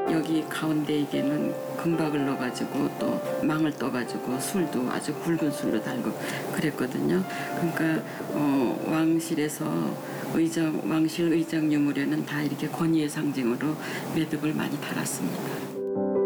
여기 가운데에게는 금박을 넣어가지고 또 망을 떠가지고 술도 아주 굵은 술로 달고 그랬거든요. 그러니까 왕실에서 왕실 의정 유물에는 다 이렇게 권위의 상징으로 매듭을 많이 달았습니다.